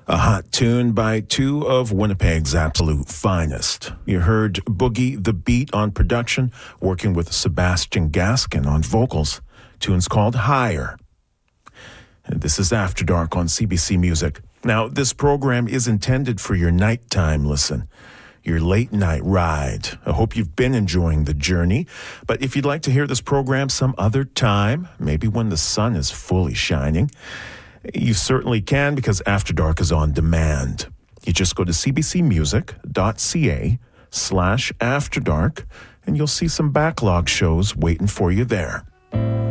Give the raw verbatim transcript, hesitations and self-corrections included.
A hot tune by two of Winnipeg's absolute finest. You heard Boogie the Beat on production, working with Sebastian Gaskin on vocals. Tune's called Higher. And this is After Dark on C B C Music. Now, this program is intended for your nighttime listen, your late night ride. I hope you've been enjoying the journey. But if you'd like to hear this program some other time, maybe when the sun is fully shining, you certainly can, because After Dark is on demand. You just go to cbcmusic.ca slash After Dark, and you'll see some backlog shows waiting for you there.